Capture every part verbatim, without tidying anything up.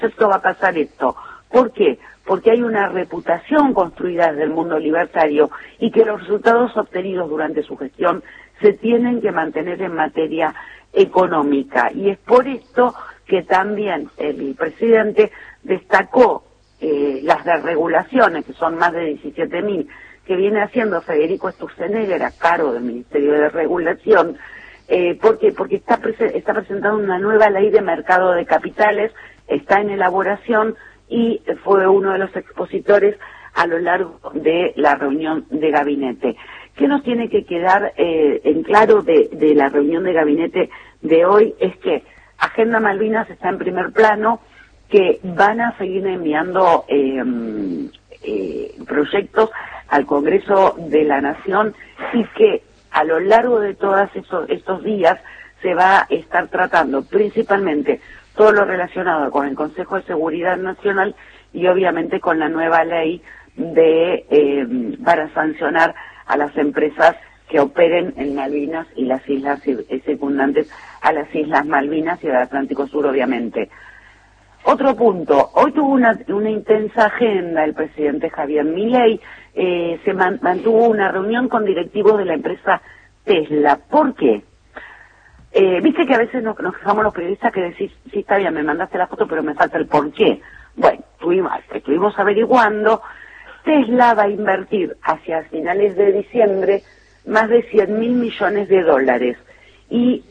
esto va a pasar esto. ¿Por qué? Porque hay una reputación construida desde el mundo libertario y que los resultados obtenidos durante su gestión se tienen que mantener en materia económica. Y es por esto que también el presidente destacó eh, las desregulaciones, que son más de diecisiete mil, que viene haciendo Federico Sturzenegger a cargo del Ministerio de Regulación. Eh, ¿Por qué? Porque está, prese está presentando una nueva ley de mercado de capitales, está en elaboración y fue uno de los expositores a lo largo de la reunión de gabinete. ¿Qué nos tiene que quedar eh, en claro de, de la reunión de gabinete de hoy? Es que Agenda Malvinas está en primer plano, que van a seguir enviando eh, eh, proyectos al Congreso de la Nación y que a lo largo de todos esos, estos días se va a estar tratando principalmente todo lo relacionado con el Consejo de Seguridad Nacional y obviamente con la nueva ley de eh, para sancionar a las empresas que operen en Malvinas y las islas circundantes a las Islas Malvinas y al Atlántico Sur, obviamente. Otro punto, hoy tuvo una, una intensa agenda el presidente Javier Milei, eh, se man, mantuvo una reunión con directivos de la empresa Tesla. ¿Por qué? Eh, Viste que a veces nos, nos quejamos los periodistas que decís, sí, está bien, me mandaste la foto, pero me falta el por qué. Bueno, estuvimos, estuvimos averiguando. Tesla va a invertir hacia finales de diciembre más de cien mil millones de dólares y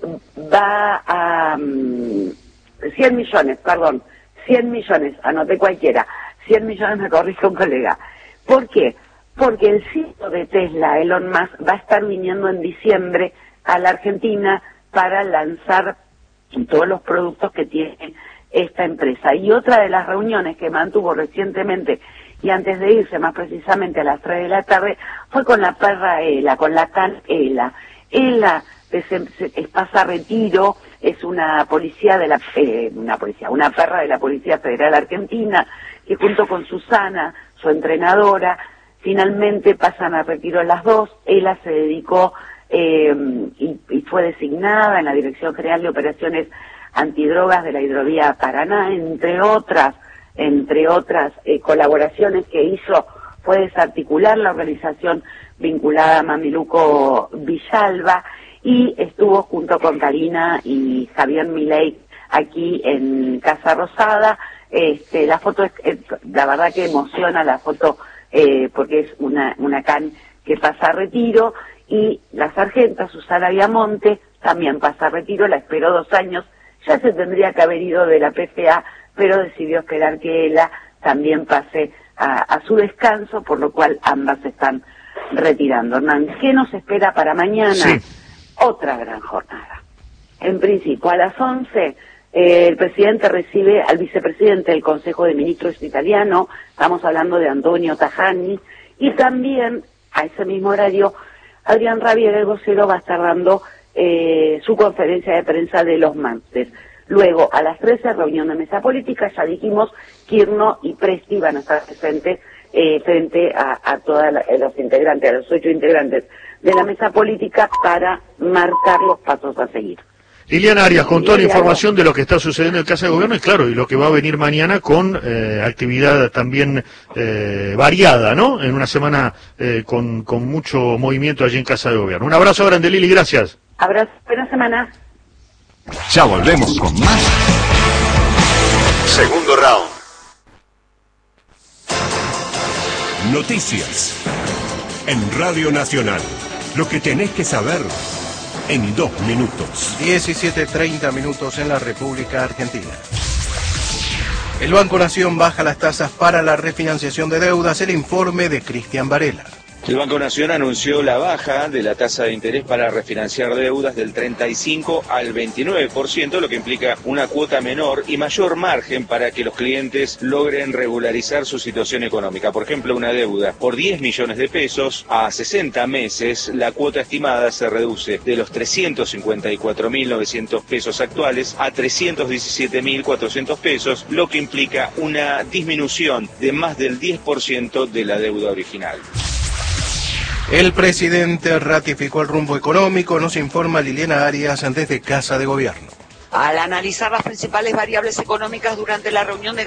va a... Um, cien millones, perdón, cien millones, anoté cualquiera, cien millones me corrige un colega. ¿Por qué? Porque el C E O de Tesla, Elon Musk, va a estar viniendo en diciembre a la Argentina para lanzar todos los productos que tiene esta empresa. Y otra de las reuniones que mantuvo recientemente, y antes de irse más precisamente a las tres de la tarde, fue con la perra Ela, con la can Ela. Ela es, es pasa retiro, es una policía de la, eh, una policía, una perra de la Policía Federal Argentina, que junto con Susana, su entrenadora, finalmente pasan a retiro las dos. Ela se dedicó eh, y, y fue designada en la Dirección General de Operaciones Antidrogas de la Hidrovía Paraná, entre otras, entre otras eh, colaboraciones que hizo, fue desarticular la organización vinculada a Mameluco Villalba, y estuvo junto con Karina y Javier Milei aquí en Casa Rosada. Este, la foto es, es la verdad que emociona la foto eh, porque es una, una can que pasa a retiro, y la sargenta Susana Viamonte también pasa a retiro, la esperó dos años, ya se tendría que haber ido de la P F A, pero decidió esperar que ella también pase a, a su descanso, por lo cual ambas se están retirando. Hernán, ¿qué nos espera para mañana? Sí. Otra gran jornada. En principio, a las once, eh, el presidente recibe al vicepresidente del Consejo de Ministros italiano, estamos hablando de Antonio Tajani, y también, a ese mismo horario, Adrián Rabier, el vocero, va a estar dando eh, su conferencia de prensa de los martes. Luego, a las trece, reunión de mesa política, ya dijimos, Kirno y Presti van a estar presentes eh, frente a, a todos los integrantes, a los ocho integrantes de la mesa política, para marcar los pasos a seguir. Liliana Arias, con toda la información de lo que está sucediendo en Casa de Gobierno, y claro, y lo que va a venir mañana con eh, actividad también eh, variada, ¿no? En una semana eh, con, con mucho movimiento allí en Casa de Gobierno. Un abrazo grande, Lili, gracias. Abrazo, buena semana. Ya volvemos con más. Segundo round. Noticias en Radio Nacional. Lo que tenés que saber en dos minutos. diecisiete treinta minutos en la República Argentina. El Banco Nación baja las tasas para la refinanciación de deudas. El informe de Cristian Varela. El Banco Nación anunció la baja de la tasa de interés para refinanciar deudas del treinta y cinco al veintinueve por ciento, lo que implica una cuota menor y mayor margen para que los clientes logren regularizar su situación económica. Por ejemplo, una deuda por diez millones de pesos a sesenta meses, la cuota estimada se reduce de los trescientos cincuenta y cuatro mil novecientos pesos actuales a trescientos diecisiete mil cuatrocientos pesos, lo que implica una disminución de más del diez por ciento de la deuda original. El presidente ratificó el rumbo económico, nos informa Liliana Arias desde Casa de Gobierno. Al analizar las principales variables económicas durante la reunión de